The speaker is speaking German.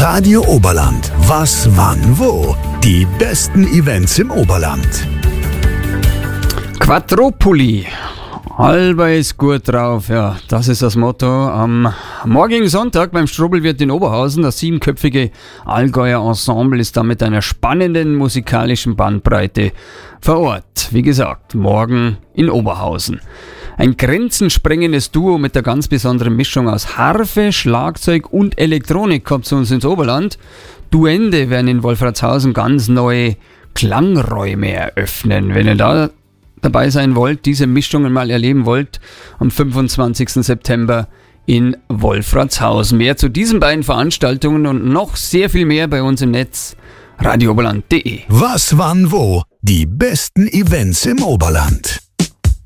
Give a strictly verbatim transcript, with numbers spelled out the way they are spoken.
Radio Oberland. Was, wann, wo? Die besten Events im Oberland. Quadropoli. Alba ist gut drauf, ja, das ist das Motto. Am morgigen Sonntag beim Strobelwirt in Oberhausen, das siebenköpfige Allgäuer Ensemble ist da mit einer spannenden musikalischen Bandbreite vor Ort. Wie gesagt, morgen in Oberhausen. Ein grenzensprengendes Duo mit der ganz besonderen Mischung aus Harfe, Schlagzeug und Elektronik kommt zu uns ins Oberland. Duende werden in Wolfratshausen ganz neue Klangräume eröffnen. Wenn ihr da dabei sein wollt, diese Mischungen mal erleben wollt, am fünfundzwanzigsten September in Wolfratshausen. Mehr zu diesen beiden Veranstaltungen und noch sehr viel mehr bei uns im Netz radio oberland punkt de. Was, wann, wo? Die besten Events im Oberland.